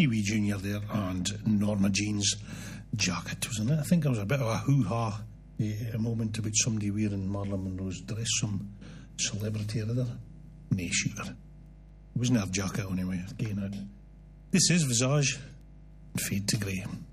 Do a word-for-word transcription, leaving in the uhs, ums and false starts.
Pee Wee Junior there, and Norma Jean's jacket, wasn't it? I think there was a bit of a hoo-ha, a moment about somebody wearing Marilyn Monroe's dress, some celebrity or other. Nay, sure. It wasn't her jacket anyway, again out. This is Visage, Fade to Grey.